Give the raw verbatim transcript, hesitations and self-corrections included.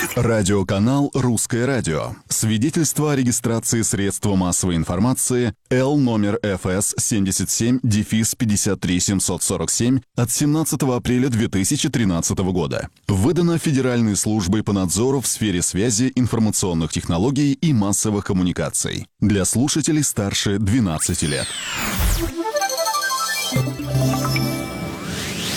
Радиоканал «Русское радио». Свидетельство о регистрации средства массовой информации Л номер эф эс семьдесят семь пятьдесят три семьсот сорок семь от семнадцатого апреля две тысячи тринадцатого года. Выдано Федеральной службой по надзору в сфере связи, информационных технологий и массовых коммуникаций. Для слушателей старше двенадцати лет.